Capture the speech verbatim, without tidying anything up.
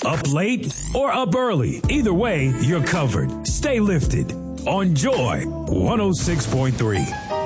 Up late or up early, either way, you're covered. Stay lifted on Joy one oh six point three.